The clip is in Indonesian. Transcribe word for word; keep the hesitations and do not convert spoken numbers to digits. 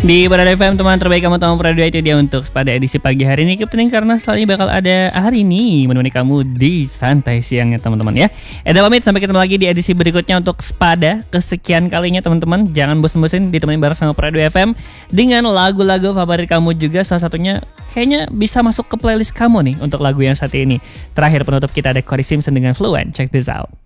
Di Parade F M, teman terbaik kamu tamu radio itu dia untuk pada edisi pagi hari ini. Keep tuning karena setelahnya bakal ada hari ini menemani kamu di santai siangnya teman-teman ya. Eda pamit, sampai ketemu lagi di edisi berikutnya untuk Spada kesekian kalinya teman-teman. Jangan bosan-bosan ditemenin bareng sama Parade F M dengan lagu-lagu favorit kamu juga. Salah satunya kayaknya bisa masuk ke playlist kamu nih untuk lagu yang satu ini. Terakhir penutup kita ada Cory Simpson dengan Fluent. Check this out.